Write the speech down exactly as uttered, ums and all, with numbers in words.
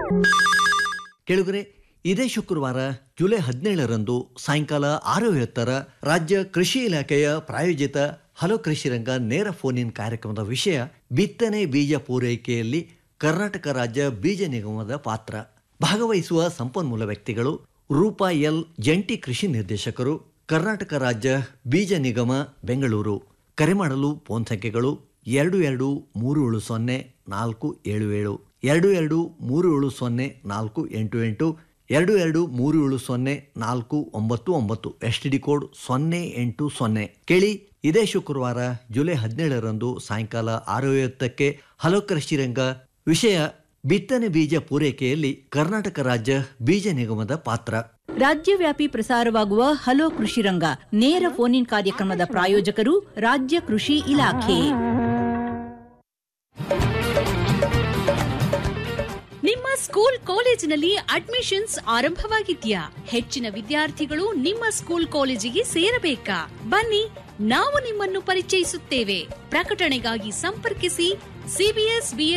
ಕೆಳಗರೆ ಇದೇ ಶುಕ್ರವಾರ ಜುಲೈ ಹದಿನೇಳರಂದು ಸಾಯಂಕಾಲ ಆರು ಐವತ್ತರ ರಾಜ್ಯ ಕೃಷಿ ಇಲಾಖೆಯ ಪ್ರಾಯೋಜಿತ ಹಲೋ ಕೃಷಿ ರಂಗ ನೇರ ಫೋನ್ ಇನ್ ಕಾರ್ಯಕ್ರಮದ ವಿಷಯ ಬಿತ್ತನೆ ಬೀಜ ಪೂರೈಕೆಯಲ್ಲಿ ಕರ್ನಾಟಕ ರಾಜ್ಯ ಬೀಜ ನಿಗಮದ ಪಾತ್ರ. ಭಾಗವಹಿಸುವ ಸಂಪನ್ಮೂಲ ವ್ಯಕ್ತಿಗಳು ರೂಪಾ ಎಲ್, ಜಂಟಿ ಕೃಷಿ ನಿರ್ದೇಶಕರು, ಕರ್ನಾಟಕ ರಾಜ್ಯ ಬೀಜ ನಿಗಮ, ಬೆಂಗಳೂರು. ಕರೆ ಮಾಡಲು ಫೋನ್ ಸಂಖ್ಯೆಗಳು ಎರಡು ಎರಡು ಮೂರು ಏಳು ಸೊನ್ನೆ ನಾಲ್ಕು ಏಳು ಏಳು, ಎರಡು ಎರಡು ಮೂರು ಏಳು ಸೊನ್ನೆ ನಾಲ್ಕು ಎಂಟು ಎಂಟು, ಎರಡು ಎರಡು ಮೂರು ಏಳು ಸೊನ್ನೆ ನಾಲ್ಕು ಒಂಬತ್ತು ಒಂಬತ್ತು, ಎಸ್ ಟಿ ಡಿ ಕೋಡ್ ಸೊನ್ನೆ ಎಂಟು ಸೊನ್ನೆ. ಕೇಳಿ, ಇದೇ ಶುಕ್ರವಾರ ಜುಲೈ ಹದಿನೇಳರಂದು ಸಾಯಂಕಾಲ ಆರು ಐವತ್ತಕ್ಕೆ ಹಲೋ ಕೃಷಿ ರಂಗ. ವಿಷಯ ಬಿತ್ತನೆ ಬೀಜ ಪೂರೈಕೆಯಲ್ಲಿ ಕರ್ನಾಟಕ ರಾಜ್ಯ ಬೀಜ ನಿಗಮದ ಪಾತ್ರ. ರಾಜ್ಯವ್ಯಾಪಿ ಪ್ರಸಾರವಾಗುವ ಹಲೋ ಕೃಷಿ ರಂಗ ನೇರ ಫೋನ್ ಇನ್ ಕಾರ್ಯಕ್ರಮದ ಪ್ರಾಯೋಜಕರು ರಾಜ್ಯ ಕೃಷಿ ಇಲಾಖೆ. ನಿಮ್ಮ ಸ್ಕೂಲ್ ಕಾಲೇಜಿನಲ್ಲಿ ಅಡ್ಮಿಷನ್ಸ್ ಆರಂಭವಾಗಿದ್ಯಾ? ಹೆಚ್ಚಿನ ವಿದ್ಯಾರ್ಥಿಗಳು ನಿಮ್ಮ ಸ್ಕೂಲ್ ಕಾಲೇಜಿಗೆ ಸೇರಬೇಕಾ? ಬನ್ನಿ, ನಾವು ನಿಮ್ಮನ್ನು ಪರಿಚಯಿಸುತ್ತೇವೆ. ಪ್ರಕಟಣೆಗಾಗಿ ಸಂಪರ್ಕಿಸಿ ಸಿಬಿಎಸ್